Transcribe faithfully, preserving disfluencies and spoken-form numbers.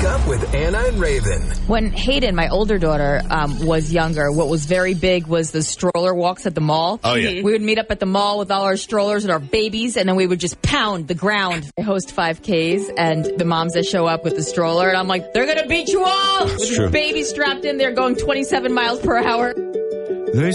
Wake Up with Anna and Raven. When Hayden, my older daughter, um, was younger, what was very big was the stroller walks at the mall. Oh, yeah. We would meet up at the mall with all our strollers and our babies, and then we would just pound the ground. I host five Ks, and the moms that show up with the stroller, and I'm like, they're going to beat you all! With true. this baby strapped in there going twenty-seven miles per hour.